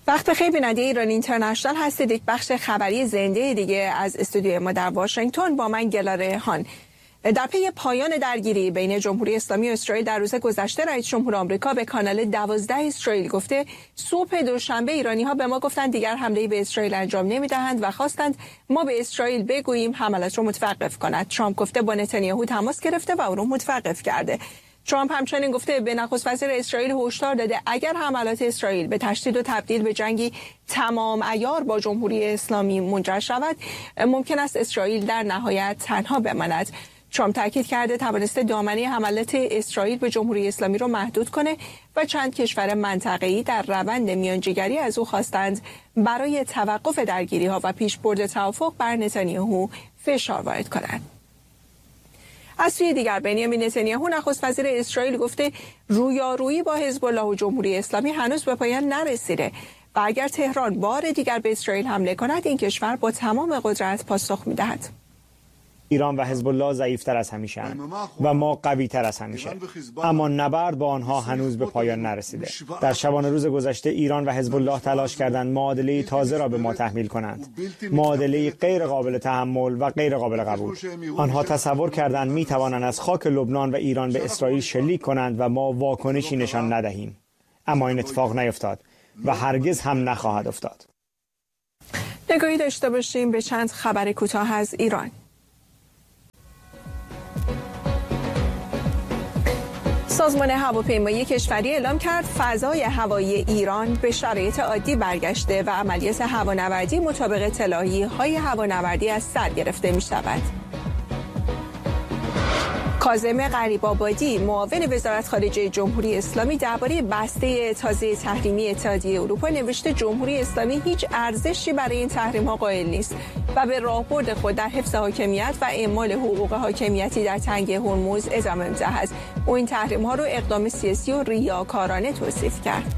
وقت بخیر بیننده ایران اینترنشنال هستید. یک بخش خبری زنده دیگه از استودیوی ما در واشنگتن با من گلاره هان. در پی پایان درگیری بین جمهوری اسلامی و اسرائیل در روز گذشته، رئیس جمهور آمریکا به کانال 12 اسرائیل گفته صبح دوشنبه ایرانی‌ها به ما گفتند دیگر حمله‌ای به اسرائیل انجام نمی‌دهند و خواستند ما به اسرائیل بگوییم حملات را متوقف کند. ترامپ گفته با نتانیاهو تماس گرفته و او را متوقف کرده. ترامپ همچنین گفته به نخست وزیر اسرائیل هشدار داده اگر حملات اسرائیل به تشدید و تبدیل به جنگی تمام عیار با جمهوری اسلامی منجر شود، ممکن است اسرائیل در نهایت تنها بماند. ترامپ تاکید کرده توانسته دامنه حملات اسرائیل به جمهوری اسلامی را محدود کنه و چند کشور منطقه‌ای در روند میانجیگری از او خواستند برای توقف درگیری‌ها و پیشبرد توافق بر نتانیاهو فشار وارد کنند. از سوی دیگر بنیامین نتانیاهو نخست وزیر اسرائیل گفته رویارویی با حزب الله و جمهوری اسلامی هنوز به پایان نرسیده و اگر تهران بار دیگر به اسرائیل حمله کند این کشور با تمام قدرت پاسخ می‌دهد. ایران و حزب الله ضعیف‌تر از همیشه و ما قوی‌تر از همیشه، اما نبرد با آنها هنوز به پایان نرسیده. در شبانه روز گذشته ایران و حزب الله تلاش کردند معادله تازه را به ما تحمیل کنند، معادله غیر قابل تحمل و غیر قابل قبول. آنها تصور کردند می‌توانند از خاک لبنان و ایران به اسرائیل شلیک کنند و ما واکنشی نشان ندهیم، اما این اتفاق نیفتاد و هرگز هم نخواهد افتاد. نگاهی داشته باشیم به چند خبر کوتاه از ایران. سازمان هواپیمایی کشوری اعلام کرد فضای هوایی ایران به شرایط عادی برگشته و عملیات هوانوردی مطابق اطلاعیه‌های هوانوردی از سر گرفته می شود. کاظم غریب‌آبادی معاون وزارت خارجه جمهوری اسلامی درباره بسته تازه تحریمی اتحادیه اروپا نوشته جمهوری اسلامی هیچ ارزشی برای این تحریم‌ها قائل نیست و به راهبرد خود در حفظ حاکمیت و اعمال حقوق حاکمیتی در تنگه هرمز ادامه می‌دهد. او این تحریم‌ها را اقدام سیاسی و ریاکارانه توصیف کرد.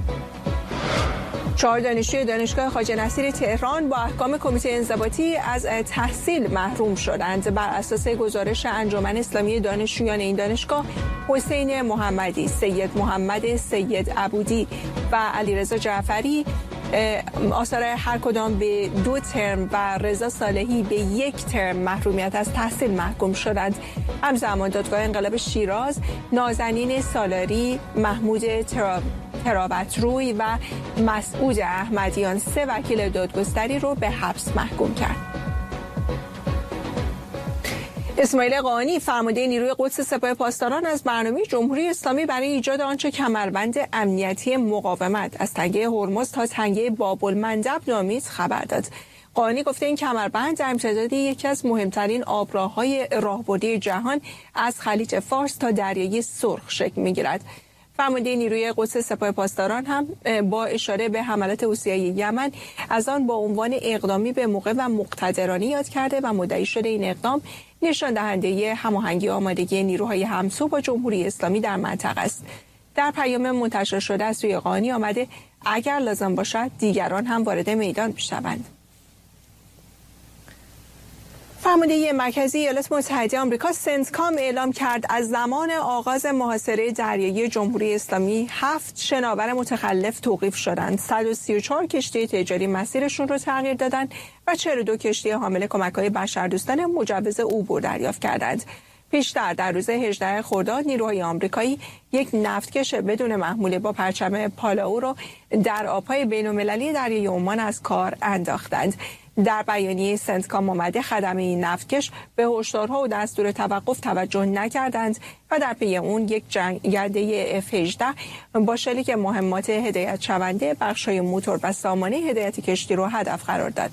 4 دانشجوی دانشگاه خواجه نصیر تهران با احکام کمیته انضباطی از تحصیل محروم شدند. بر اساس گزارش انجمن اسلامی دانشجویان این دانشگاه، حسین محمدی، سید محمد سید عبودی و علیرضا جعفری آثار هر کدام به 2 ترم و رضا صالحی به 1 ترم محرومیت از تحصیل محکوم شدند. همزمان دادگاه انقلاب شیراز نازنین سالاری، محمود تراوتروی و مسعود احمدیان 3 وکیل دادگستری رو به حبس محکوم کرد. اسماعیل قانی فرمانده نیروی قدس سپاه پاسداران از برنامه جمهوری اسلامی برای ایجاد آنچه کمربند امنیتی مقاومت از تنگه هرمز تا تنگه باب‌المندب نامید خبر داد. قانی گفته این کمربند در امتداد یکی از مهمترین آبراههای راهبردی جهان از خلیج فارس تا دریای سرخ شکل می‌گیرد. فرمانده نیروی قدس سپاه پاسداران هم با اشاره به حملات حوثی‌های یمن از آن با عنوان اقدامی به موقع و مقتدرانه یاد کرده و مدعی شده این اقدام نشان دهنده هماهنگی و آمادگی نیروهای همسو با جمهوری اسلامی در منطقه است. در پیام منتشر شده از سوی قانی آمده اگر لازم باشد دیگران هم وارد میدان بشوند. فرمانده مرکزی ایالات متحده آمریکا سنتکام اعلام کرد از زمان آغاز محاصره دریایی جمهوری اسلامی 7 شناور متخلف توقیف شدند. 134 کشتی تجاری مسیرشون رو تغییر دادند و 42 کشتی حامل کمک‌های بشردوستانه مجوز عبور دریافت کردند. پیشتر در روز 18 خرداد نیروهای آمریکایی یک نفتکش بدون محموله با پرچم پالاو رو در آب‌های بین‌المللی دریای عمان از کار انداختند. در بیانیه سنتکام آمده خدمه این نفتکش به هشدارها و دستور توقف توجه نکردند و در پی اون یک جنگنده F-18 با شلیک مهمات هدایت شونده بخش‌های موتور و سامانه هدایت کشتی رو هدف قرار داد.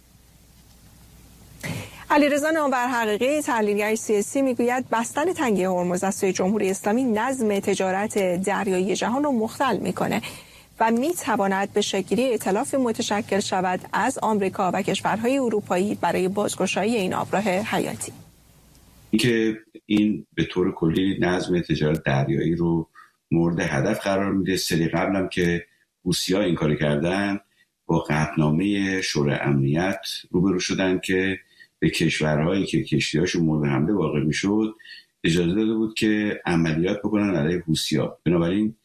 علیرضا نامور حقیقی تحلیلگر سیاسی میگوید بستن تنگه هرمز از سوی جمهوری اسلامی نظم تجارت دریایی جهان رو مختل میکنه و میتواند به شکلی ائتلافی متشکل شود از آمریکا و کشورهای اروپایی برای بازگشایی این آبراه حیاتی. اینکه این به طور کلی نظم تجارت دریایی رو مورد هدف قرار میده. سری قبلم که روسی‌ها این کار کردن با قطعنامه شورای امنیت روبرو شدن که به کشورهایی که کشتی‌هاشون مورد حمله واقع میشد اجازه داده بود که عملیات بکنن علیه حوثی‌ها. بنابراین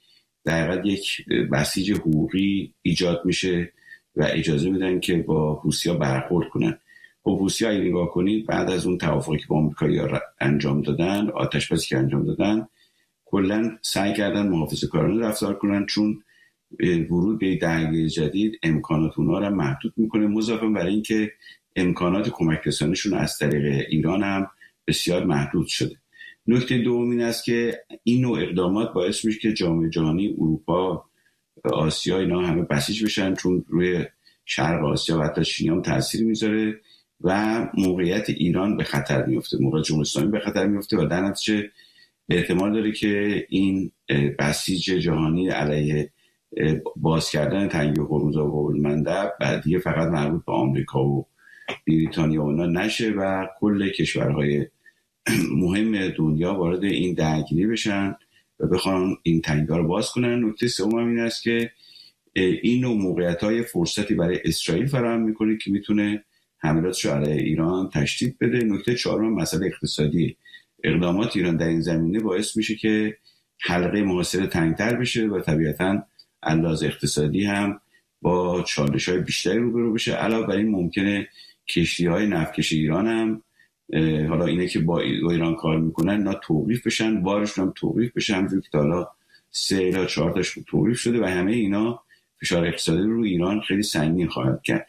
در حقیقت یک بسیج حقوقی ایجاد میشه و اجازه میدن که با حوثی‌ها برخورد کنن. خب حوثی‌ها اگه نگاه کنید بعد از اون توافقی که با آمریکایی‌ها انجام دادن، آتش‌بسی که انجام دادن، کلا سعی کردن محافظه‌کارانه رفتار کنن، چون ورود به درگیری جدید امکانات اونها رو محدود میکنه، مضافاً برای اینکه امکانات کمک رسانیشون از طریق ایران هم بسیار محدود شده. نکته دوم این است که این نوع اقدامات باعث میشه که جامعه جهانی، اروپا، آسیا، اینا همه بسیج بشن، چون روی شرق آسیا و حتی چین هم تاثیر میذاره و موقعیت ایران به خطر میفته، موقعیت جمهوری اسلامی به خطر میفته و در نتیجه احتمال داره که این بسیج جهانی علیه باز کردن تنگه هرمز و باب المندب بعد دیگه فقط مربوط به آمریکا و بریتانیا و اونا نشه و کل کشورهای مهم دنیا وارد این درگیری بشن و بخوان این تنگه‌ها رو باز کنن. نکته سوم این است که این نوع موقعیت‌های فرصتی برای اسرائیل فراهم می‌کنه که میتونه حملاتش رو علیه ایران تشدید بده. نکته چهارم مسئله اقتصادی. اقدامات ایران در این زمینه باعث میشه که حلقه محاصره تنگتر بشه و طبیعتاً انداز اقتصادی هم با چالش‌های بیشتری روبرو بشه. علاوه بر این ممکنه کشتی‌های نفتکش ایران هم حالا اینه که با ایران کار میکنن اینا توقیف بشن، بارشون هم توقیف بشه، همونجور که حالا 3 یا 4 تاش توقیف شده و همه اینا فشار اقتصادی رو ایران خیلی سنگین خواهد کرد.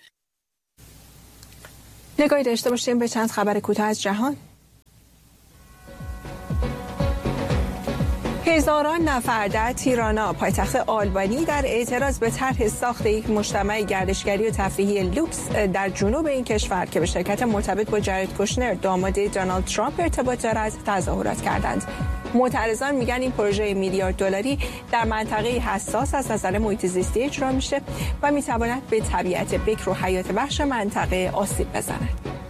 نگاهی داشته باشیم به چند خبر کوتاه از جهان. هزاران نفر در تیرانا پایتخت آلبانی در اعتراض به طرح ساخت یک مجتمع گردشگری و تفریحی لوکس در جنوب این کشور که به شرکت مرتبط با جارد کوشنر داماد دونالد ترامپ ارتباط دارد تظاهرات کردند. معترضان میگن این پروژه میلیارد دلاری در منطقه حساس از نظر محیط زیستی اجرا میشه و میتواند به طبیعت بکر و حیات وحش منطقه آسیب بزند.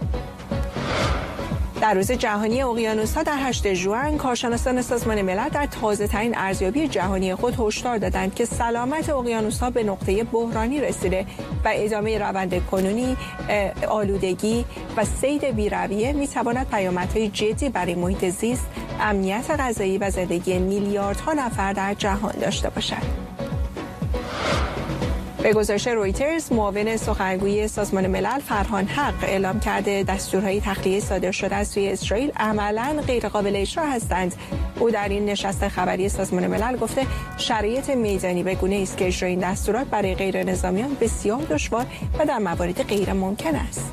در روز جهانی اقیانوس‌ها در 8 ژوئن کارشناسان سازمان ملل در تازه‌ترین ارزیابی جهانی خود هشدار دادند که سلامت اقیانوس‌ها به نقطه بحرانی رسیده و ادامه روند کنونی آلودگی و صید بی‌رویه می‌تواند پیامدهای جدی برای محیط زیست، امنیت غذایی و زندگی میلیاردها نفر در جهان داشته باشد. به گزارش رویترز، معاون سخنگوی سازمان ملل فرهان حق اعلام کرده دستورهای تخلیه صادر شده از سوی اسرائیل عملاً غیرقابل اجرا هستند. او در این نشست خبری سازمان ملل گفته شرایط میدانی به گونه‌ای است که اجرای این دستورات برای غیر نظامیان بسیار دشوار و در موارد غیر ممکن است.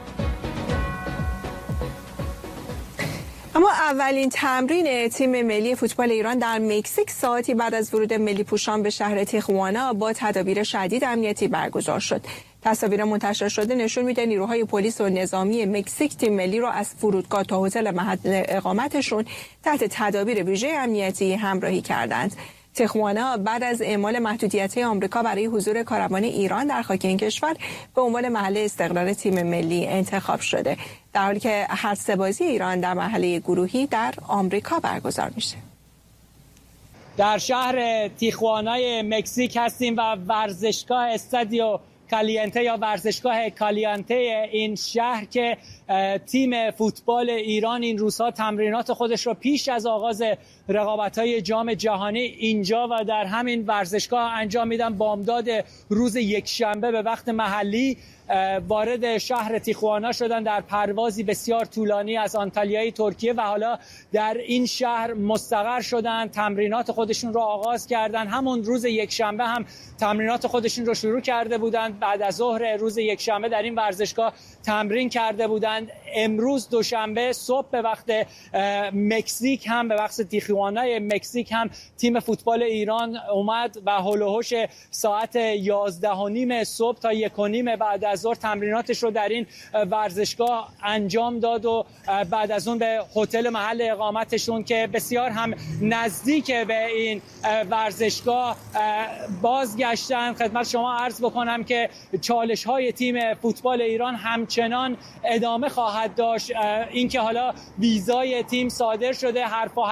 اما اولین تمرین تیم ملی فوتبال ایران در مکزیک ساعتی بعد از ورود ملی پوشان به شهر تیخوانا با تدابیر شدید امنیتی برگزار شد. تصاویر منتشر شده نشون میده نیروهای پلیس و نظامی مکزیک تیم ملی را از فرودگاه تا هتل محل اقامتشون تحت تدابیر ویژه امنیتی همراهی کردند. تیخوانا بعد از اعمال محدودیت‌های آمریکا برای حضور کاروان ایران در خاک این کشور به عنوان محل استقرار تیم ملی انتخاب شده، در حالی که هر سه بازی ایران در مرحله گروهی در آمریکا برگزار میشه. در شهر تیخوانای مکزیک هستیم و ورزشگاه استادیو کالیانته یا ورزشگاه کالیانته این شهر که تیم فوتبال ایران این روزها تمرینات خودش رو پیش از آغاز رقابت‌های جام جهانی اینجا و در همین ورزشگاه انجام میدن. بامداد روز یکشنبه به وقت محلی وارد شهر تیخوانا شدن در پروازی بسیار طولانی از آنتالیای ترکیه و حالا در این شهر مستقر شدن، تمرینات خودشون رو آغاز کردن. همون روز یکشنبه هم تمرینات خودشون رو شروع کرده بودند. بعد از ظهر روز یکشنبه در این ورزشگاه تمرین کرده بودند. امروز دوشنبه صبح به وقت مکزیک هم به وقت تیخوانای مکزیک هم تیم فوتبال ایران اومد و هول و هوش ساعت 11:30 صبح تا 1:30 بعد از ظهر تمریناتش رو در این ورزشگاه انجام داد و بعد از اون به هتل محل اقامتشون که بسیار هم نزدیک به این ورزشگاه بازگشتن. خدمت شما عرض بکنم که چالش‌های تیم فوتبال ایران همچنان ادامه خواهد داشت. اینکه حالا ویزای تیم صادر شده، حرف و حدیث‌ها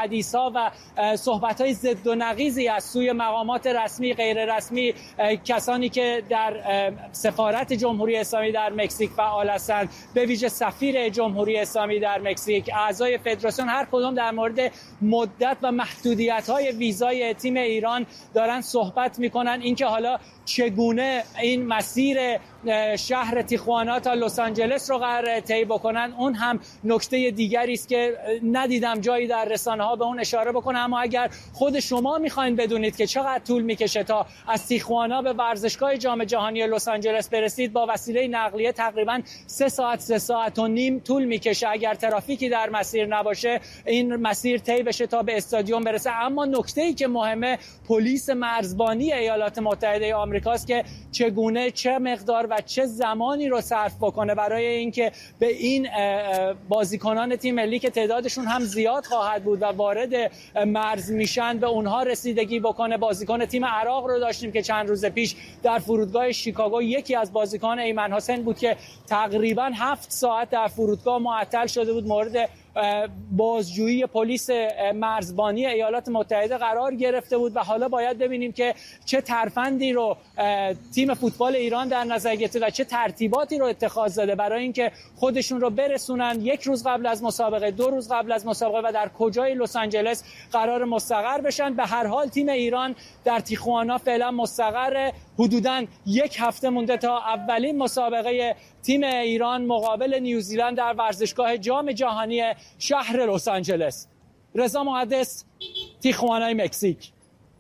ها و صحبت‌های ضد و نقیضی از سوی مقامات رسمی غیر رسمی، کسانی که در سفارت جمهوری اسلامی در مکزیک فعال هستند، به ویژه سفیر جمهوری اسلامی در مکزیک، اعضای فدراسیون، هر کدام در مورد مدت و محدودیت‌های ویزای تیم ایران دارن صحبت می‌کنن. اینکه حالا چگونه این مسیر شهر تیخوانا تا لس آنجلس رو قرار طی بکنن، اون هم نکته دیگری است که ندیدم جایی در رسانه‌ها به اون اشاره بکنه. اما اگر خود شما می‌خواید بدونید که چقدر طول می‌کشه تا از تیخوانا به ورزشگاه جام جهانی لس آنجلس برسید، با وسیله نقلیه تقریباً 3 ساعت و نیم طول می‌کشه. اگر ترافیکی در مسیر نباشه این مسیر طی بشه تا به استادیوم برسه. اما نکته‌ای که مهمه، پلیس مرزبانی ایالات متحده آمریکاست که چگونه، چه مقدار و چه زمانی رو صرف بکنه برای اینکه به این بازیکنان تیم ملی که تعدادشون هم زیاد خواهد بود و وارد مرز میشن به اونها رسیدگی بکنه. بازیکن تیم عراق رو داشتیم که چند روز پیش در فرودگاه شیکاگو یکی از بازیکنان ایمن حسین بود که تقریباً 7 ساعت در فرودگاه معطل شده بود، مورد بازجویی پلیس مرزبانی ایالات متحده قرار گرفته بود. و حالا باید ببینیم که چه ترفندی رو تیم فوتبال ایران در نظر گرفته و چه ترتیباتی رو اتخاذ داده برای اینکه خودشون رو برسونن 1 روز قبل از مسابقه، 2 روز قبل از مسابقه و در کجای لس آنجلس قرار مستقر بشن. به هر حال تیم ایران در تیخوانا فعلا مستقر. حدوداً 1 هفته مونده تا اولین مسابقه تیم ایران مقابل نیوزیلند در ورزشگاه جام جهانی شهر لس آنجلس. رضا محدث، تیخوانای مکزیک.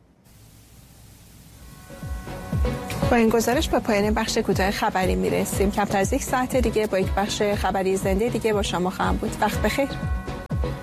با این گزارش به پایان بخش کوتاه خبری میرسیم. کمتر از 1 ساعت دیگه با یک بخش خبری زنده دیگه با شما خواهم بود. وقت بخیر.